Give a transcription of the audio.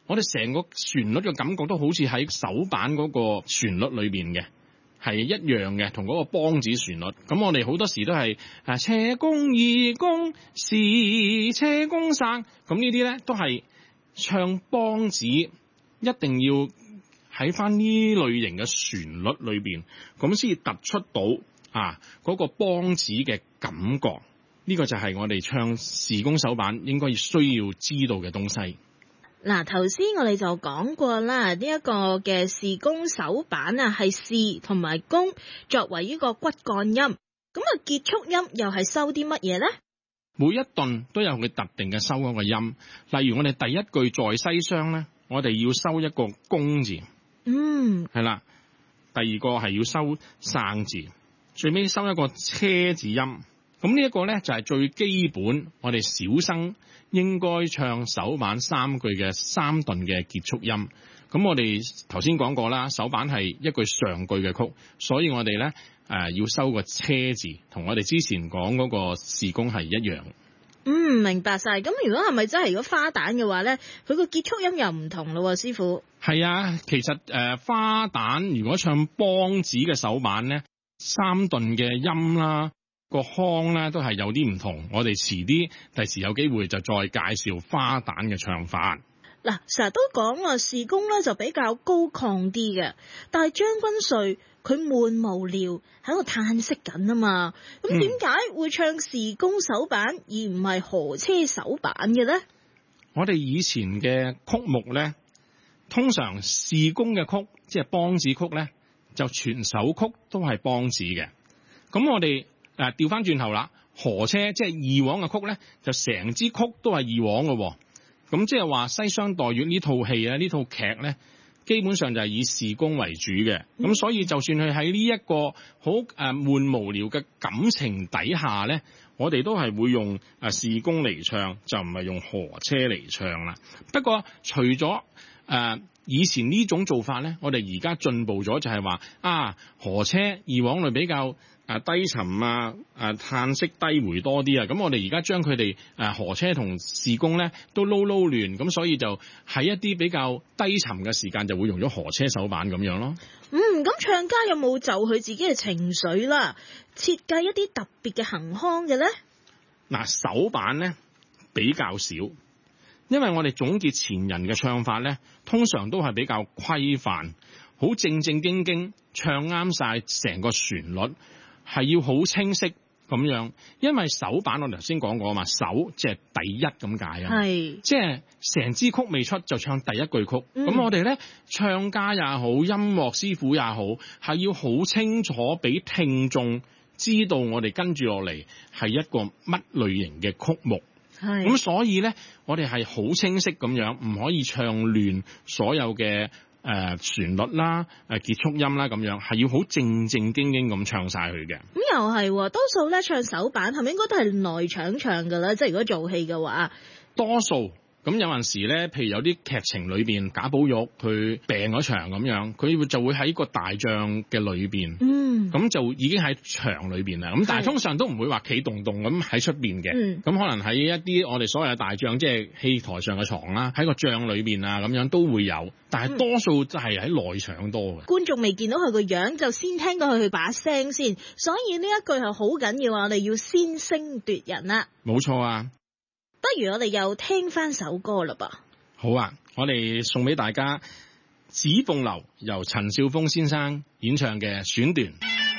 我哋成個旋律嘅感覺都好似喺手板嗰個旋律裏邊嘅，係一樣嘅，同嗰個梆子旋律。咁我哋好多時都係車公二公是車公生，咁呢啲咧都係唱梆子，一定要喺翻呢類型嘅旋律裏邊，咁先至突出到嗰個梆子嘅感覺。呢個就係我哋唱事工手板應該需要知道嘅東西。 嗱，頭先我哋就講過啦，呢一個嘅事工手板啊，係事同埋工作為呢個骨幹音，咁啊結束音又係收啲乜嘢呢？ 每一頓都有佢特定嘅收嗰個音，例如我哋第一句在西廂咧，我哋要收一個公字，係啦，第二個係要收生字，最尾收一個車字音。咁呢一個咧就係最基本，我哋小生應該唱手板三句嘅三頓嘅結束音。咁我哋頭先講過啦，手板係一句上句嘅曲，所以我哋咧要收個車字，同我哋之前講嗰個事工係一樣。 明白晒。咁如果係咪真係如果花旦嘅話咧，佢個結束音又唔同咯，師傅？係啊，其實花旦如果唱梆子嘅手板咧，三頓嘅音啦，個腔咧都係有啲唔同。我哋遲啲第時有機會就再介紹花旦嘅唱法。 嗱，成日都講話事工咧就比較高亢啲嘅，但係張君瑞佢悶無聊喺度嘆息緊啊嘛。咁點解會唱事工手板而唔係河車手板嘅咧？ 我哋以前嘅曲目咧，通常事工嘅曲即係梆子曲咧，就全首曲都係梆子嘅。咁我哋調翻轉頭啦，河車即係二黃嘅曲咧，就成支曲都係二黃嘅。咁即係話西廂待月呢套戲啊，呢套劇咧，基本上就係以事工為主嘅。咁所以就算佢喺呢一個好悶無聊嘅感情底下咧，我哋都係會用事工嚟唱，就唔係用河車嚟唱啦。不過除咗以前呢種做法咧，我哋而家進步咗，就係話河車二黃類比較低沉嘆息低回多啲啊。咁我哋而家將佢哋河車同事工咧都撈亂，咁所以就喺一啲比較低沉嘅時間就會用咗河車手板咁樣咯。 咁唱家有冇就佢自己嘅情緒啦，設計一啲特別嘅行腔嘅咧？ 手板咧比較少，因為我哋總結前人嘅唱法咧，通常都係比較規範，好正正經經唱啱晒成個旋律，係要好清晰咁樣。因為手板我頭先講過嘛，手即係第一咁解啊，即係成支曲未出就唱第一句曲。咁我哋咧唱家也好，音樂師傅也好，係要好清楚俾聽眾知道我哋跟住落嚟係一個乜類型嘅曲目。咁所以咧，我哋係好清晰咁樣，唔可以唱亂所有嘅旋律啦、結束音啦，咁樣係要好正正經經咁唱晒佢嘅。 咁又係，多數咧唱手板係咪應該都係內場唱噶啦？即係如果做戲嘅話， 多數。咁有陣時咧，譬如有啲劇情裏邊賈寶玉佢病咗場咁樣，佢就會喺個大帳嘅裏邊，咁就已經喺場裏邊啦。咁但係通常都唔會話企動動咁喺出邊嘅，咁可能喺一啲我哋所謂嘅大帳，即係戲台上嘅床啦，喺個帳裏邊啊咁樣都會有，但係多數就係喺內場多嘅。觀眾未見到佢個樣，就先聽到佢把聲先，所以呢一句係好緊要啊！我哋要先聲奪人啦。 冇錯啊！ 不如我哋又聽翻首歌啦噃。 好啊，我哋送俾大家《紫鳳樓》由陳少峰先生演唱嘅選段。